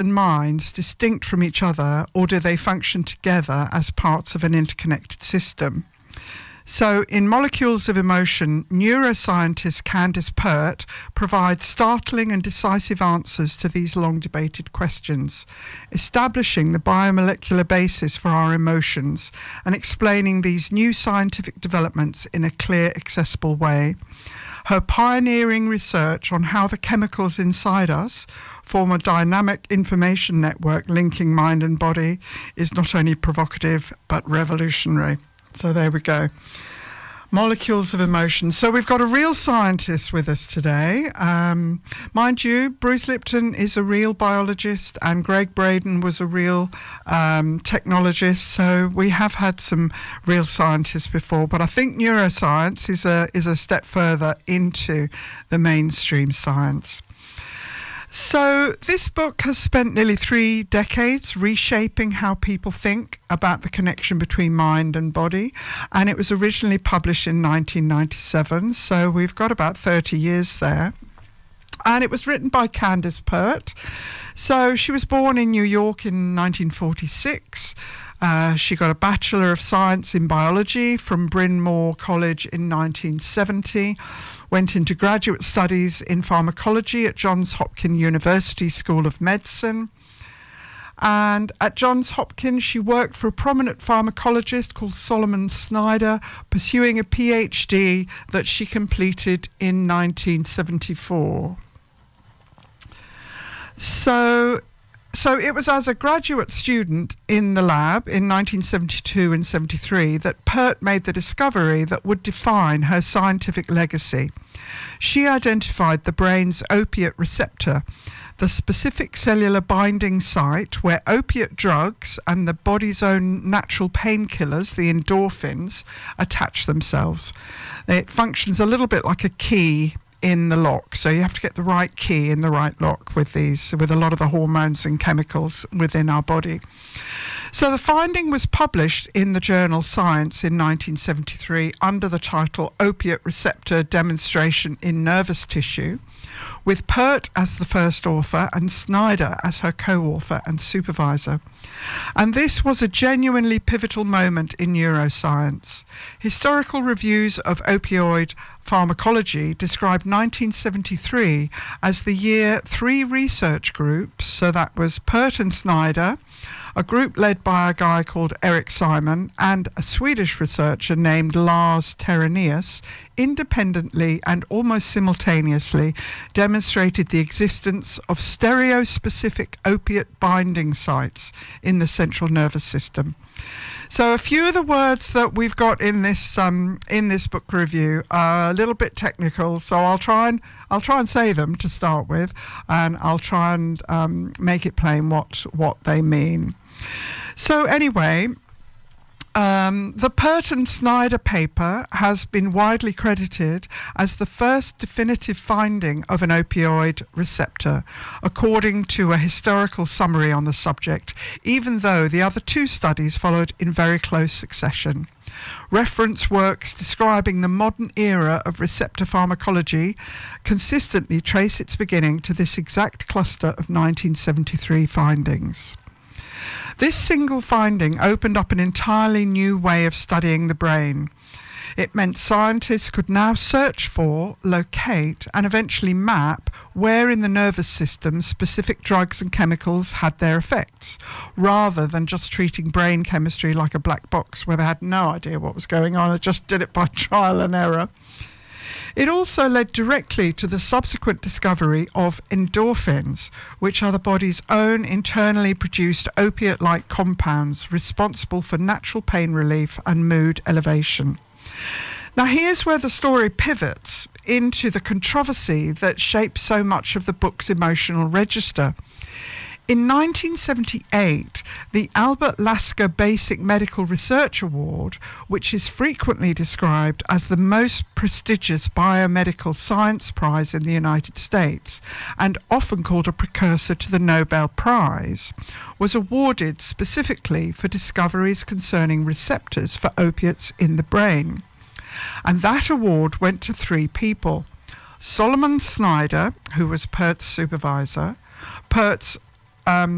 and minds distinct from each other, or do they function together as parts of an interconnected system? So in Molecules of Emotion, neuroscientist Candace Pert provides startling and decisive answers to these long-debated questions, establishing the biomolecular basis for our emotions and explaining these new scientific developments in a clear, accessible way. Her pioneering research on how the chemicals inside us form a dynamic information network linking mind and body is not only provocative but revolutionary. So there we go. Molecules of Emotion. So we've got a real scientist with us today. Mind you, Bruce Lipton is a real biologist and Greg Braden was a real technologist. So we have had some real scientists before, but I think neuroscience is a step further into the mainstream science. So this book has spent nearly 3 decades reshaping how people think about the connection between mind and body, and it was originally published in 1997, so we've got about 30 years there. And it was written by Candace Pert. So she was born in New York in 1946. She got a Bachelor of Science in Biology from Bryn Mawr College in 1970. Went into graduate studies in pharmacology at Johns Hopkins University School of Medicine. And at Johns Hopkins, she worked for a prominent pharmacologist called Solomon Snyder, pursuing a PhD that she completed in 1974. So it was as a graduate student in the lab in 1972 and 73 that Pert made the discovery that would define her scientific legacy. She identified the brain's opiate receptor, the specific cellular binding site where opiate drugs and the body's own natural painkillers, the endorphins, attach themselves. It functions a little bit like a key in the lock, so you have to get the right key in the right lock with a lot of the hormones and chemicals within our body. So the finding was published in the journal Science in 1973 under the title Opiate Receptor Demonstration in Nervous Tissue, with Pert as the first author and Snyder as her co-author and supervisor. And this was a genuinely pivotal moment in neuroscience. Historical reviews of opioid pharmacology described 1973 as the year 3 research groups, so that was Pert and Snyder, a group led by a guy called Eric Simon, and a Swedish researcher named Lars Terrenius, independently and almost simultaneously demonstrated the existence of stereospecific opiate binding sites in the central nervous system. So a few of the words that we've got in this book review are a little bit technical, so I'll try and say them to start with, and I'll try and make it plain what they mean. So anyway, the Pert and Snyder paper has been widely credited as the first definitive finding of an opioid receptor, according to a historical summary on the subject, even though the other 2 studies followed in very close succession. Reference works describing the modern era of receptor pharmacology consistently trace its beginning to this exact cluster of 1973 findings. This single finding opened up an entirely new way of studying the brain. It meant scientists could now search for, locate, and eventually map where in the nervous system specific drugs and chemicals had their effects, rather than just treating brain chemistry like a black box where they had no idea what was going on and just did it by trial and error. It also led directly to the subsequent discovery of endorphins, which are the body's own internally produced opiate-like compounds responsible for natural pain relief and mood elevation. Now here's where the story pivots into the controversy that shapes so much of the book's emotional register. In 1978, the Albert Lasker Basic Medical Research Award, which is frequently described as the most prestigious biomedical science prize in the United States, and often called a precursor to the Nobel Prize, was awarded specifically for discoveries concerning receptors for opiates in the brain. And that award went to 3 people: Solomon Snyder, who was Pert's supervisor, Pert's